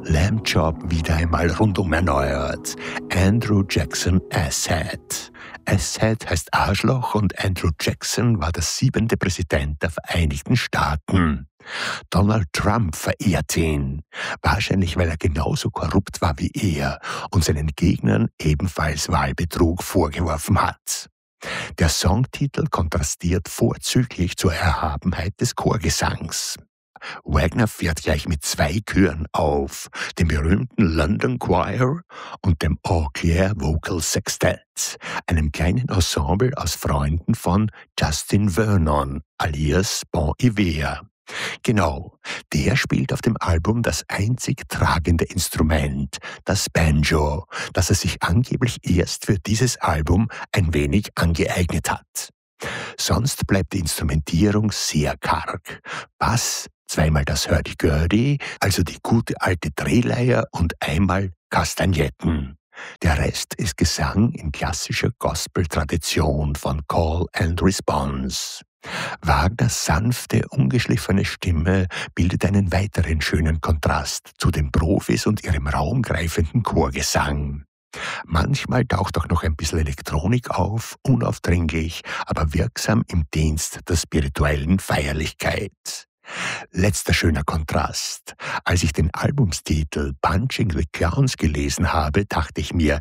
Lamb Chop wieder einmal rundum erneuert. Andrew Jackson Asshead. Asshead heißt Arschloch und Andrew Jackson war der 7. Präsident der Vereinigten Staaten. Donald Trump verehrt ihn. Wahrscheinlich, weil er genauso korrupt war wie er und seinen Gegnern ebenfalls Wahlbetrug vorgeworfen hat. Der Songtitel kontrastiert vorzüglich zur Erhabenheit des Chorgesangs. Wagner fährt gleich mit 2 Chören auf, dem berühmten London Choir und dem Eau Claire Vocal Sextet, einem kleinen Ensemble aus Freunden von Justin Vernon, alias Bon Iver. Genau, der spielt auf dem Album das einzig tragende Instrument, das Banjo, das er sich angeblich erst für dieses Album ein wenig angeeignet hat. Sonst bleibt die Instrumentierung sehr karg. Bass, zweimal das Hurdy-Gurdy, also die gute alte Drehleier und einmal Kastagnetten. Der Rest ist Gesang in klassischer Gospel-Tradition von Call and Response. Wagners sanfte, ungeschliffene Stimme bildet einen weiteren schönen Kontrast zu den Profis und ihrem raumgreifenden Chorgesang. Manchmal taucht auch noch ein bisschen Elektronik auf, unaufdringlich, aber wirksam im Dienst der spirituellen Feierlichkeit. Letzter schöner Kontrast. Als ich den Albumstitel Punching the Clowns gelesen habe, dachte ich mir,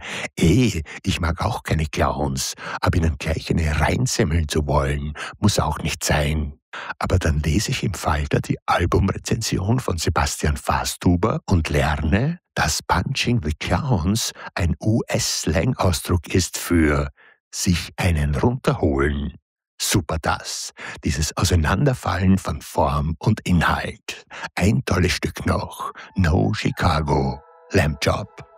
ich mag auch keine Clowns, aber ihnen gleich eine reinsemmeln zu wollen, muss auch nicht sein. Aber dann lese ich im Falter die Albumrezension von Sebastian Fastuber und lerne, dass Punching the Clowns ein US-Slang-Ausdruck ist für sich einen runterholen. Super das, dieses Auseinanderfallen von Form und Inhalt. Ein tolles Stück noch, No Chicago, Lamb Chop.